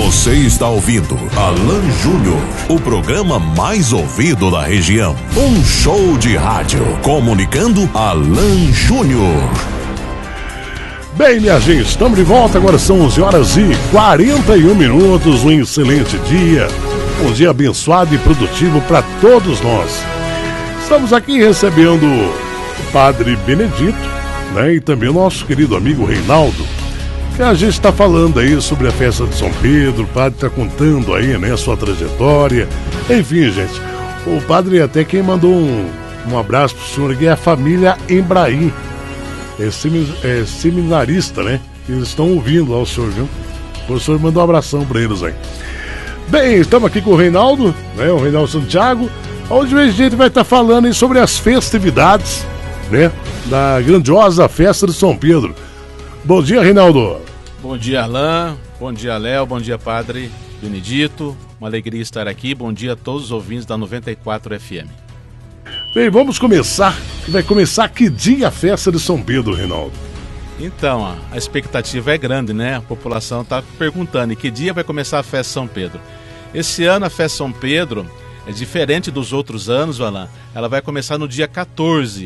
Você está ouvindo Alan Júnior, o programa mais ouvido da região. Um show de rádio comunicando Alan Júnior. Bem, minha gente, estamos de volta. Agora são 11h41. Um excelente dia. Um dia abençoado e produtivo para todos nós. Estamos aqui recebendo o Padre Benedito, né? E também o nosso querido amigo Reinaldo, que a gente está falando aí sobre a festa de São Pedro. O padre está contando aí, né, a sua trajetória. Enfim, gente, o padre até quem mandou um abraço pro senhor aqui é a família Embraim. É seminarista, né? Eles estão ouvindo lá o senhor, viu? O professor mandou um abração para eles aí. Bem, estamos aqui com o Reinaldo, né? O Reinaldo Santiago, onde a gente vai estar falando aí sobre as festividades, né? Da grandiosa festa de São Pedro. Bom dia, Reinaldo. Bom dia, Alain. Bom dia, Léo. Bom dia, Padre Benedito. Uma alegria estar aqui. Bom dia a todos os ouvintes da 94 FM. Bem, vamos começar. Vai começar que dia a festa de São Pedro, Reinaldo? Então, a expectativa é grande, né? A população está perguntando, e que dia vai começar a festa de São Pedro? Esse ano a festa de São Pedro é diferente dos outros anos, Alain. Ela vai começar no dia 14